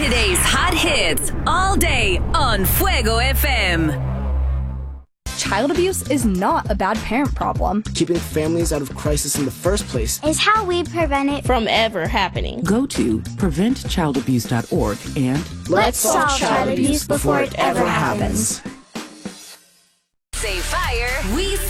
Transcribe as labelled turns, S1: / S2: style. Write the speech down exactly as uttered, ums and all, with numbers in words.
S1: Today's hot hits all day on Fuego F M.
S2: Child abuse is not a bad parent problem.
S3: Keeping families out of crisis in the first place
S4: is how we prevent it
S5: from ever happening.
S6: Go to prevent child abuse dot org and
S4: let's solve child abuse before it ever happens.
S1: Say fire, we